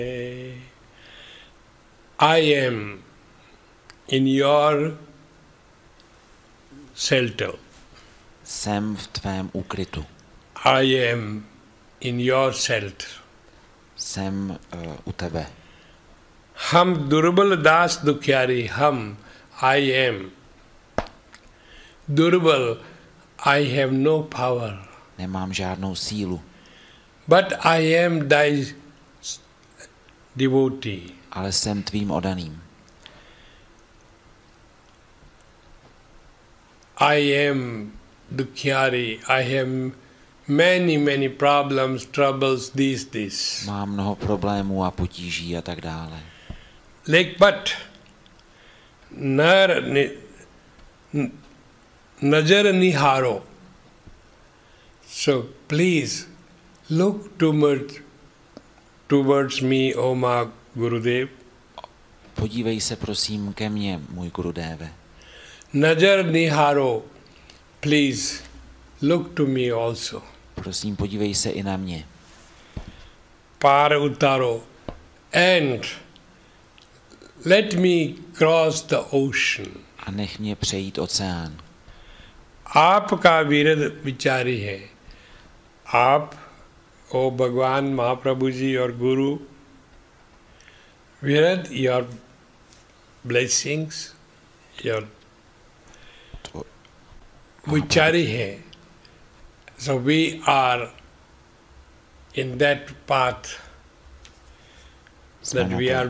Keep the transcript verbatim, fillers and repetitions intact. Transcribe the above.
I am in your shelter. Jsem v tvém úkrytu. I am in your shelter. Jsem uh, u tebe. Ham durbal das dukhyari, ham, I am. Durbal, I have no power. Nemám žádnou sílu. But I am thy devotee. Ale jsem tvým oddaným. I am dukhyari, I have many, many problems, troubles, this, this. Mám mnoho problémů a potíží a tak dále. Like but nar najar niharo. So please look towards towards me, O ma Gurudev. Podívej se prosím ke mně, můj Gurudéve. Najar niharo, please look to me also. Prosím, podívej se i na mě. Par utaro and let me cross the ocean. A nech mě přejít oceán. आपका विरद विचारी है. आप ओ भगवान महाप्रभु जी और गुरु विरद your blessings, your vichari hai. So we are in that path that we are